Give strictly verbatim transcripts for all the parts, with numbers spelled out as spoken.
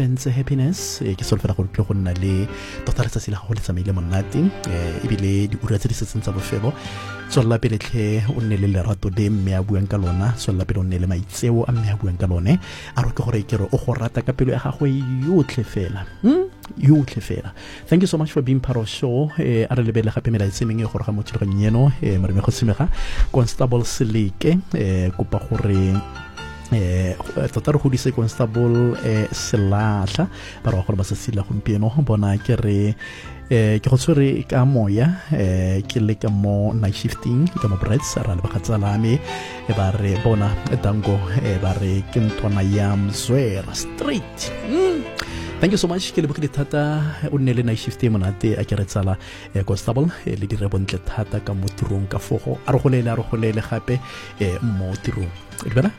Fence Happiness e ke solfela go tle go nna le tota letsatsi la go le tsamaile monate e bile di ura tse di setseng tsa bofelo tswalla pele tlhe o nne le lerato le mme a buang ka lona tswalla pele o nne le maitseo a mme a buang ka lone a re ke gore ke re o go rata ka pelo ya gagwe yotlhe fela hm yotlhe fela. Thank you so much for being part of show eh a re lebele gape mela itse mengwe gore ga motho le go nyeno eh mare me go tshimega Constable Seleke eh kopa gore eh tota re godise Constable eh Selahla ba re go ba se sila gompieno bona ke re eh ke go tsore ka moya eh ke le ka mo night shifting ka mo breads ra le ba gatsala me e ba re bona dango e ba re ke ntwana ya mzwera straight. mm. Thank you so much ke le bokile thata o nne le night shift monate a ke re tsala eh, Constable eh, le dire bontle thata ka mo tirong ka fogo a re golele a re golele gape eh, mo tirong e bana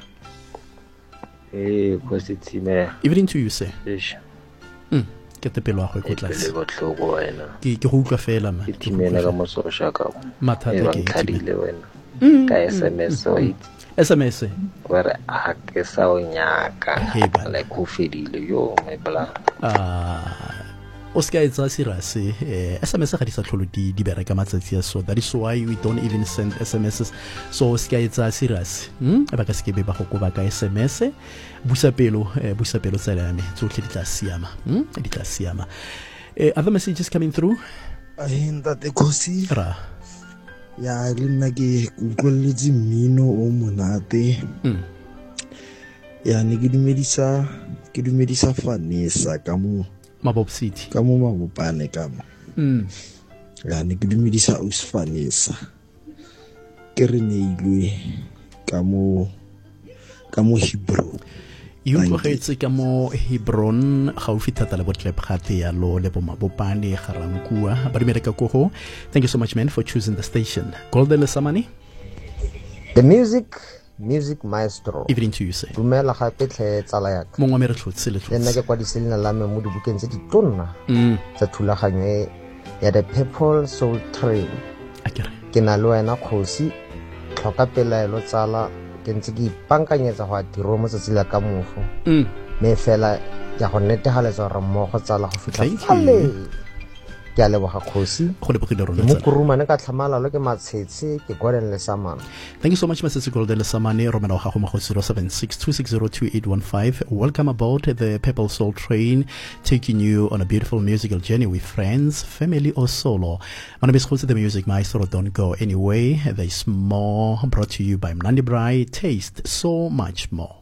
eh positive evening to you sir. Yes. mm. ke te pelo a go go tlase le botlhoko wena ke ke go utlwa fela ma ke timela ka mo social ka mathata ke timela wena ka S M S o S M S where a ke sa o nyaka like go fedile yo my bla ah o ska etsa serious eh S M S ga di sa tlholo di di bereka matsatsi a so that is why we don't even send S M Ss so ska etsa serious hm ba ka se ke be ba go ba ka S M S busa pelo eh, busa pelo tsela ya me tsotlhe di tla siama hm di tla siama eh other messages coming through ahinda te khosi ra ya le nna ke utlweletse mmino o monate mm. ya ne ke dumedisa ke dumedisa Vanessa ka mo Mabob City ka mo mabopane ka mo mm. ya ne ke dumedisa us Vanessa ke re ne ilwe ka mo ka mo Hebrew you tlogetse ka mo Hebron gaufi thata le botlep gate ya lo le bo mabopane garankua ba di mereka ko ho. Thank you so much man for choosing the station. Golden Lesamani the music music maestro evening to you say dumela gape tle tsala ya ka mongwe mere tlhotse le tlhotse nna ke kwa di selina la me mo dibukeng tse di tonna mm tsa thulaganyo ya the Purple Soul Train akere ke na le wena khosi tlhoka pelaelo tsala ke ntse ke ipankanyetsa go a tiro mo tsatsila ka mofo mm me fela ya go netegaletsa gore mmogo tsala go fitla fale ke a leboga khosi go le bogile rona mo kurumane ka tlhamalalo ke matshetse ke Golden Lesamane. Thank you so much Mrs. Golden Lesamane romela ga go mo go zero seven six two six zero two eight one five. Welcome aboard the Purple Soul Train, taking you on a beautiful musical journey with friends, family or solo. My name is Jose the Music Maestro. Don't go anyway. There's more brought to you by Mnandi Brai. Taste so much more.